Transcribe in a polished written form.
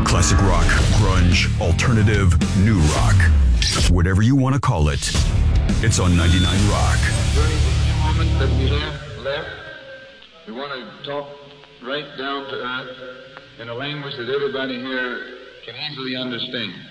Classic rock, grunge, alternative, new rock. Whatever you want to call it, it's on 99 Rock. During the few moments that we have left, we want to talk right down to earth in a language that everybody here can easily understand.